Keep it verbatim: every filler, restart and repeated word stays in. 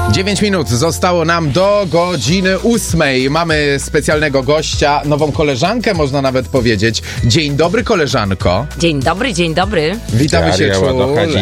dziewięć minut zostało nam do godziny ósmej. Mamy specjalnego gościa, nową koleżankę można nawet powiedzieć. Dzień dobry, koleżanko. Dzień dobry, dzień dobry. Witamy cię, czule.